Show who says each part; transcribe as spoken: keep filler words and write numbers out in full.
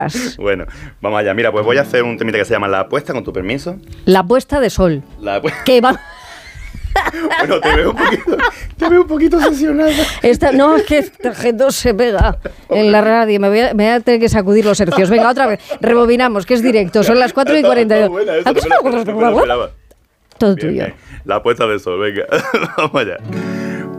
Speaker 1: Bueno, vamos allá. Mira, pues voy a hacer un temita que se llama La Apuesta, con tu permiso.
Speaker 2: La puesta de sol.
Speaker 1: La apuesta.
Speaker 2: Que va...
Speaker 1: Bueno, te veo un poquito, te veo un poquito obsesionada.
Speaker 2: Esta, no, es que este G dos se pega en la radio. Me voy, a, me voy a tener que sacudir los hercios. Venga, otra vez. Rebobinamos, que es directo. Son las cuatro y cuarenta y dos.
Speaker 1: Buena, eso, no me lo, no me lo esperaba.
Speaker 2: Todo
Speaker 1: Bien,
Speaker 2: tuyo.
Speaker 1: bien. La Apuesta de sol, venga. Vamos allá.